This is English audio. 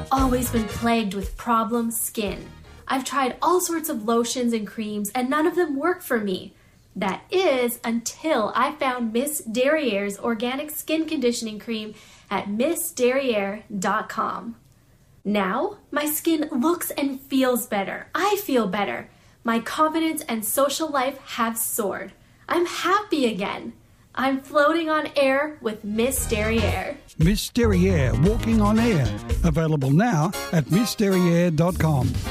always been plagued with problem skin. I've tried all sorts of lotions and creams, and none of them work for me. That is, until I found Miss Derriere's organic skin conditioning cream at MissDerriere.com. Now, my skin looks and feels better. I feel better. My confidence and social life have soared. I'm happy again. I'm floating on air with Miss Derriere. Miss Derriere, walking on air. Available now at MissDerriere.com.